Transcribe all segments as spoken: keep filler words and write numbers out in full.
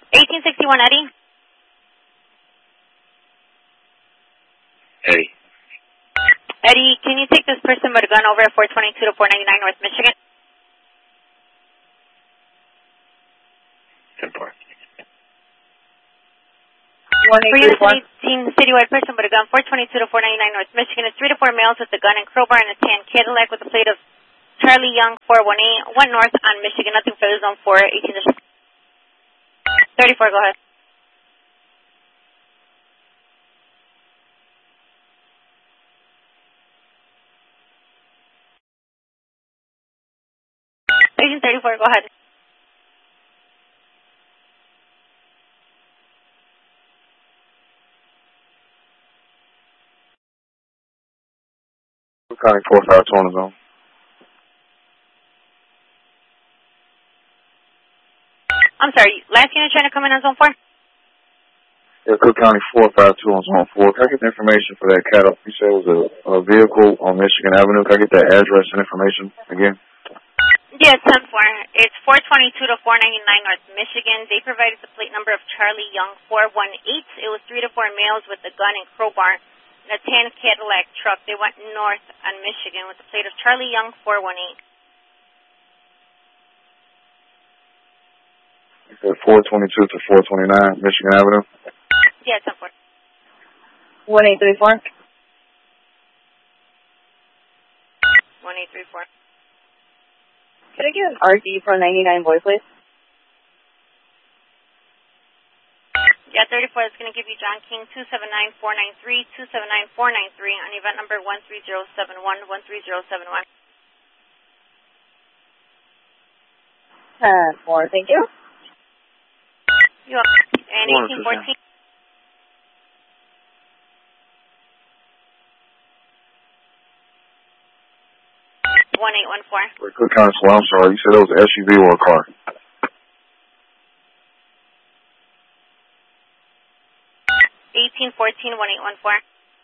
eighteen sixty-one Eddie. Eddie. Eddie, can you take this person with a gun over at four twenty-two to four ninety-nine North Michigan? ten four. For unit eighteen, citywide person with a gun, four twenty-two to four ninety-nine North Michigan. It's three to four males with a gun and crowbar and a tan Cadillac with a plate of Charlie Young four one eight, one north on Michigan, nothing further zone four, eighteen to thirty-four, go ahead. Agent thirty-four, go ahead. County four five two on the zone. I'm sorry, last unit trying to come in on zone four? Yeah, Cook County four five two on zone four. Can I get the information for that cattle? You said it was a, a vehicle on Michigan Avenue. Can I get that address and information again? Yes, ten four. It's four twenty-two to four ninety-nine North Michigan. They provided the plate number of Charlie Young four one eight. It was three to four males with a gun and crowbar in a tan Cadillac truck. They went north on Michigan with the plate of Charlie Young four one eight. You said four twenty-two to four twenty-nine Michigan Avenue? Yeah, ten four. one eight three four. one eight three four. Could I get an R D for ninety-nine boy, please? Yeah, thirty-four is going to give you John King two seven nine four nine three, two seven nine four nine three on event number one three zero seven one, one three zero seven one. ten four, thank you. You and eighteen fourteen. one eight one four. Wait, Cook County, well, I'm sorry. You said it was an S U V or a car? eighteen fourteen, one eight one four.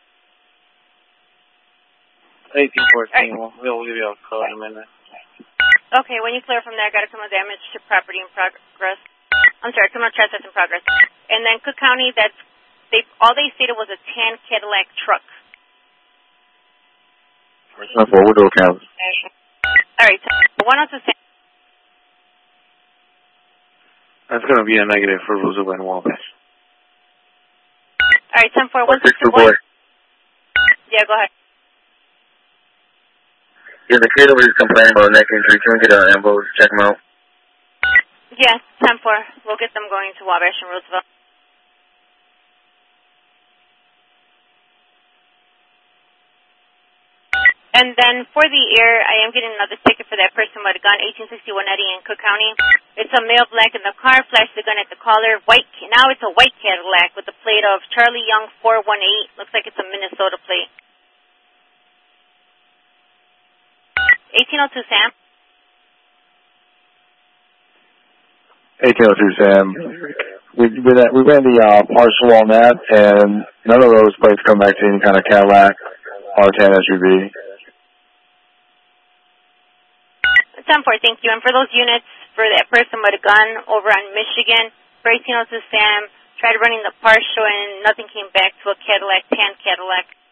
eighteen fourteen, right. We'll give you a call in a minute. Okay, when you clear from there, got a criminal damage to property in progress. I'm sorry, criminal trespass in progress. And then Cook County, that's, they, all they stated was a tan Cadillac truck. ten four, we'll do a Kansas. All right, so one oh two Sam. That's going to be a negative for Roosevelt and Wabash. All right, ten four, one six two one. Yeah, go ahead. Yeah, the kid over here complaining about neck injury. Can we get an ambulance to check him out? Yeah, ten four. We'll get them going to Wabash and Roosevelt. And then for the air, I am getting another ticket for that person with a gun, eighteen sixty-one Eddie in Cook County. It's a male black in the car, flashed the gun at the caller. White, now it's a white Cadillac with the plate of Charlie Young four one eight. Looks like it's a Minnesota plate. eighteen oh two Sam. eighteen oh two Sam. We, we, we ran the uh, partial on that, and none of those plates come back to any kind of Cadillac or tan S U V. ten four, thank you. And for those units, for that person with a gun over on Michigan, for eighteen oh two Sam, tried running the partial and nothing came back to a Cadillac, tan Cadillac.